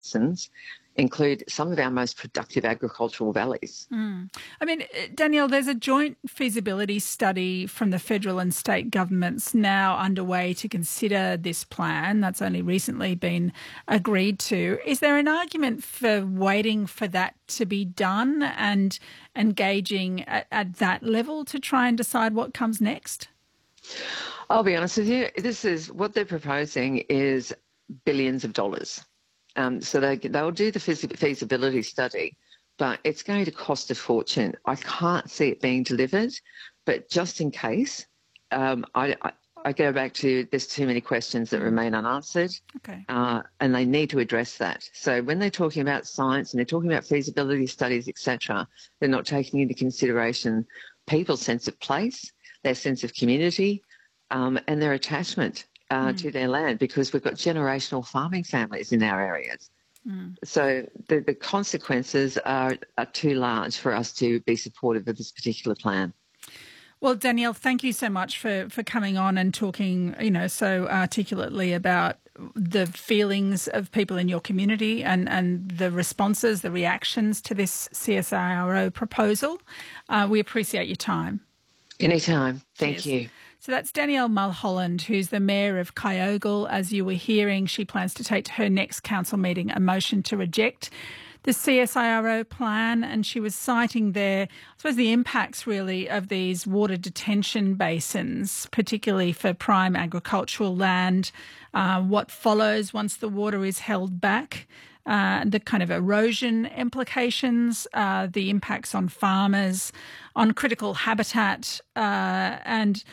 basins include some of our most productive agricultural valleys. I mean, Danielle, there's a joint feasibility study from the federal and state governments now underway to consider this plan. That's only recently been agreed to. Is there an argument for waiting for that to be done and engaging at that level to try and decide what comes next? I'll be honest with you, this is what they're proposing is billions of dollars. So they'll do the feasibility study, but it's going to cost a fortune. I can't see it being delivered, but just in case, I go back to there's too many questions that remain unanswered, and they need to address that. So when they're talking about science and they're talking about feasibility studies, etc., they're not taking into consideration people's sense of place, their sense of community, and their attachment to their land, because we've got generational farming families in our areas. So the consequences are too large for us to be supportive of this particular plan. Well, Danielle, thank you so much for coming on and talking, so articulately about the feelings of people in your community and the responses, the reactions to this CSIRO proposal. We appreciate your time. Anytime. Thank you. So that's Danielle Mulholland, who's the Mayor of Kyogle. As you were hearing, she plans to take to her next council meeting a motion to reject the CSIRO plan, and she was citing there, I suppose, the impacts really of these water detention basins, particularly for prime agricultural land, what follows once the water is held back, the kind of erosion implications, the impacts on farmers, on critical habitat, and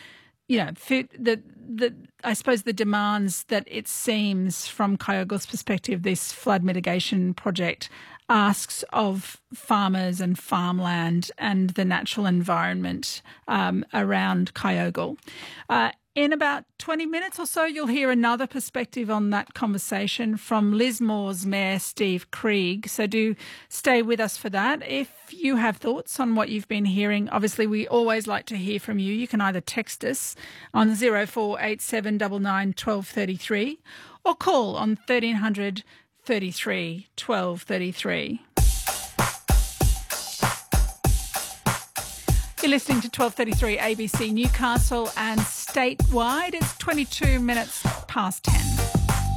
I suppose the demands that it seems from Kyogle's perspective this flood mitigation project asks of farmers and farmland and the natural environment around Kyogle. In about 20 minutes or so, you'll hear another perspective on that conversation from Lismore's Mayor Steve Krieg. So do stay with us for that. If you have thoughts on what you've been hearing, obviously we always like to hear from you. You can either text us on 0487 99 1233 or call on 1300 33 1233. You're listening to 1233 ABC Newcastle and statewide. It's 22 minutes past 10.